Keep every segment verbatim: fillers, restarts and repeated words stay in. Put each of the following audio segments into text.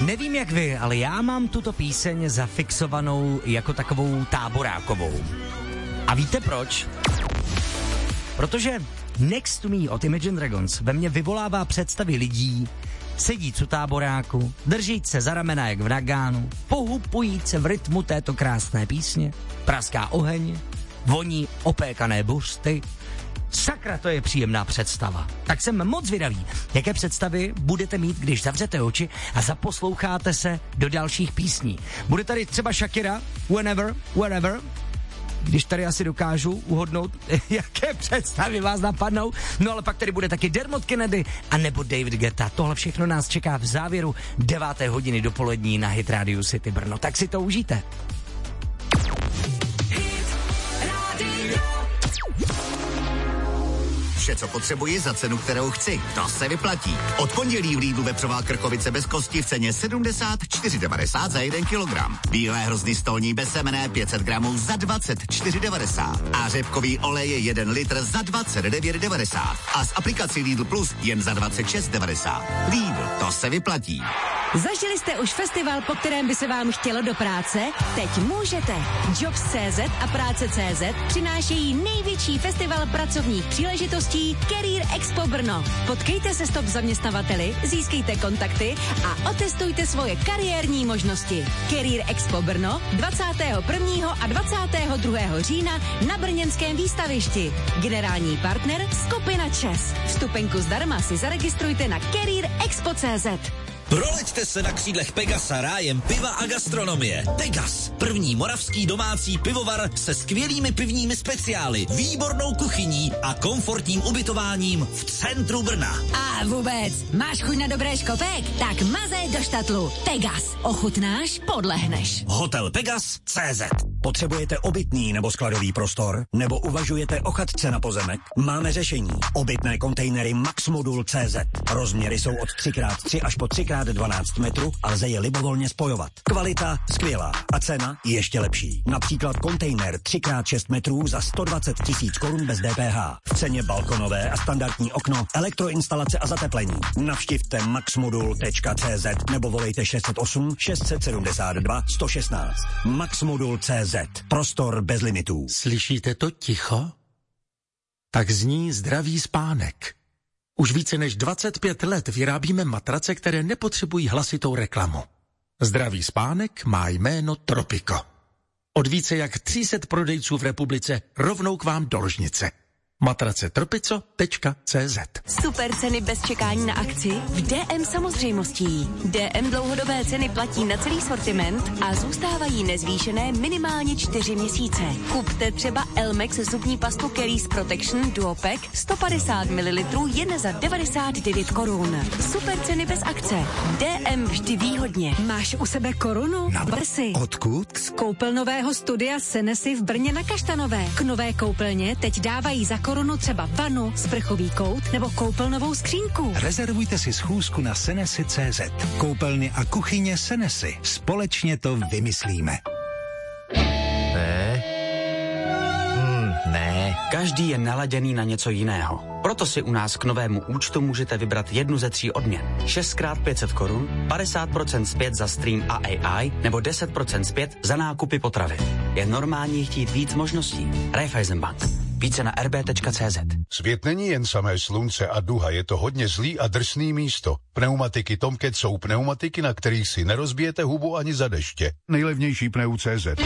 Nevím jak vy, ale já mám tuto píseň zafixovanou jako takovou táborákovou. A víte proč? Protože Next to Me od Imagine Dragons ve mně vyvolává představy lidí, sedíc u táboráku, držíc se za ramena jak v Nagánu, pohupujíc se v rytmu této krásné písně, praská oheň, voní opékané buřty. Sakra, to je příjemná představa. Tak jsem moc zvědavý, jaké představy budete mít, když zavřete oči a zaposloucháte se do dalších písní. Bude tady třeba Shakira, Whenever, Wherever, když tady asi dokážu uhodnout, jaké představy vás napadnou. No ale pak tady bude taky Dermot Kennedy a nebo David Guetta. Tohle všechno nás čeká v závěru deváté hodiny dopolední na Hit Radio City Brno. Tak si to užijte. Vše, co potřebuji za cenu, kterou chci. To se vyplatí. Od pondělí v Lidlu vepřová krkovice bez kosti v ceně sedmdesát čtyři devadesát za jeden kilogram. Bílé hrozny stolní bez semene pět set gramů za dvacet čtyři devadesát. A řepkový olej je jeden litr za dvacet devět devadesát. A s aplikací Lidl Plus jen za dvacet šest devadesát. Lidl, to se vyplatí. Zažili jste už festival, po kterém by se vám chtělo do práce? Teď můžete. Jobs tečka cé zet a práce tečka cé zet přinášejí největší festival pracovních příležitostí Career Expo Brno. Potkejte se s top zaměstnavateli, získejte kontakty a otestujte svoje kariérní možnosti. Career Expo Brno dvacátého prvního a dvacátého druhého října na brněnském výstavišti. Generální partner skupina ČES. Vstupenku zdarma si zaregistrujte na career expo tečka cé zet. Proleďte se na křídlech Pegasa rájem piva a gastronomie. Pegas, první moravský domácí pivovar se skvělými pivními speciály, výbornou kuchyní a komfortním ubytováním v centru Brna. A vůbec, máš chuť na dobré škopek? Tak mazej do štatlu. Pegas, ochutnáš, podlehneš. Hotel Pegas tečka cé zet. Potřebujete obytný nebo skladový prostor? Nebo uvažujete o chatce na pozemek? Máme řešení. Obytné kontejnery Maxmodul tečka cé zet. Rozměry jsou od tři krát tři až po tři krát dvanáct metrů a lze je libovolně spojovat. Kvalita skvělá a cena ještě lepší. Například kontejner tři krát šest metrů za sto dvacet tisíc korun bez dé pé há. V ceně balkonové a standardní okno, elektroinstalace a zateplení. Navštivte maxmodul tečka cé zet nebo volejte šest set osm šest set sedmdesát dva sto šestnáct. Maxmodul tečka cé zet. Prostor bez limitů. Slyšíte to ticho? Tak zní zdravý spánek. Už více než dvacet pět let vyrábíme matrace, které nepotřebují hlasitou reklamu. Zdravý spánek má jméno Tropico. Od více jak tři sta prodejců v republice rovnou k vám do ložnice. matrace tropico tečka cé zet. Super ceny bez čekání na akci v dé em samozřejmostí. dé em dlouhodobé ceny platí na celý sortiment a zůstávají nezvýšené minimálně čtyři měsíce. Kupte třeba Elmex zubní pastu Caries Protection Duopack sto padesát mililitrů jen za devadesát devět korun. Super ceny bez akce. dé em vždy výhodně. Máš u sebe korunu? Naber si. Odkud? Z koupelnového studia Senesy v Brně na Kaštanové. K nové koupelně teď dávají za korunu třeba vanu, sprchový kout nebo koupelnovou skřínku. Rezervujte si schůzku na senesy tečka cé zet. Koupelny a kuchyně Senesy. Společně to vymyslíme. Ne. Hmm, ne. Každý je naladěný na něco jiného. Proto si u nás k novému účtu můžete vybrat jednu ze tří odměn. šest krát pět set korun, padesát procent zpět za stream a á í nebo deset procent zpět za nákupy potravy. Je normální chtít víc možností. Raiffeisenbank. Více na er bé tečka cé zet. Svět není jen samé slunce a duha, je to hodně zlý a drsný místo. Pneumatiky Tomcat jsou pneumatiky, na kterých si nerozbijete hubu ani za deště. Nejlevnější pneu tečka cé zet.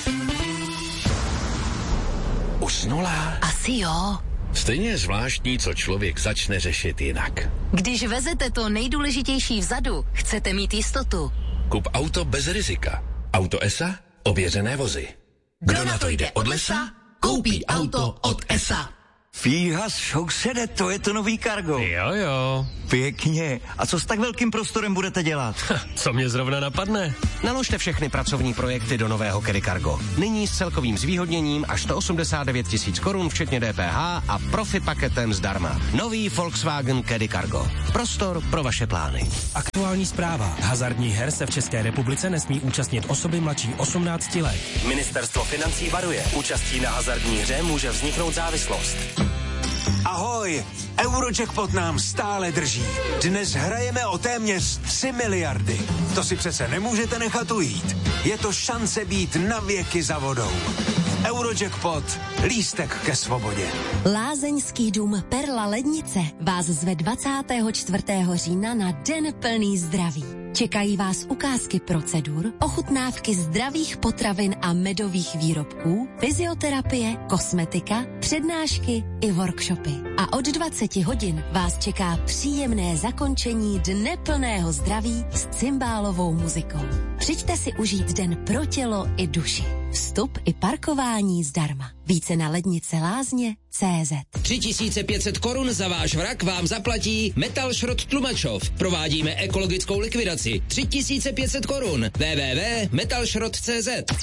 Usnula? Asi jo. Stejně je zvláštní, co člověk začne řešit jinak. Když vezete to nejdůležitější vzadu, chcete mít jistotu. Kup auto bez rizika. Auto es á? Ověřené vozy. Kdo na to jde od lesa? Koupí auto od es á. Fíhas, šousede, to je to nový Cargo. Jo, jo. Pěkně. A co s tak velkým prostorem budete dělat? Co mě zrovna napadne? Naložte všechny pracovní projekty do nového Caddy Cargo. Nyní s celkovým zvýhodněním až sto osmdesát devět tisíc korun, včetně dé pé há a profi paketem zdarma. Nový Volkswagen Caddy Cargo. Prostor pro vaše plány. Aktuální zpráva. Hazardních her se v České republice nesmí účastnit osoby mladší osmnácti let. Ministerstvo financí varuje. Účastí na hazardní hře může vzniknout závislost. Ahoj, Eurojackpot nám stále drží. Dnes hrajeme o téměř tři miliardy. To si přece nemůžete nechat ujít. Je to šance být na věky za vodou. Eurojackpot, lístek ke svobodě. Lázeňský dům Perla Lednice vás zve dvacátého čtvrtého října na Den plný zdraví. Čekají vás ukázky procedur, ochutnávky zdravých potravin a medových výrobků, fyzioterapie, kosmetika, přednášky i workshopy. A od dvaceti hodin vás čeká příjemné zakončení Dne plného zdraví s cymbálovou muzikou. Přijďte si užít den pro tělo i duši. Vstup i parkování zdarma. Více na lednice lázně tečka cé zet. tři tisíce pět set korun za váš vrak vám zaplatí Metal Šrot Tlumačov. Provádíme ekologickou likvidaci. tři tisíce pět set korun. w w w tečka metal šrot tečka cé zet.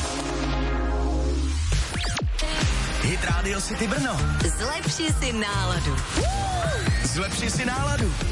Hit Radio City Brno. Zlepši si náladu. Zlepši si náladu.